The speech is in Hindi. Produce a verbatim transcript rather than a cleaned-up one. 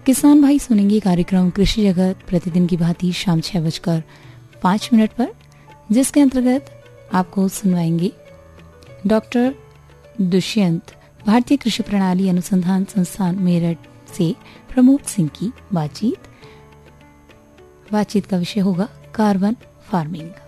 किसान भाई सुनेंगे कार्यक्रम कृषि जगत प्रतिदिन की भांति शाम छह बजकर पाँच मिनट पर, जिसके अंतर्गत आपको सुनवाएंगे डॉक्टर दुष्यंत भारतीय कृषि प्रणाली अनुसंधान संस्थान मेरठ से प्रमोद सिंह की बातचीत। बातचीत का विषय होगा कार्बन फार्मिंग।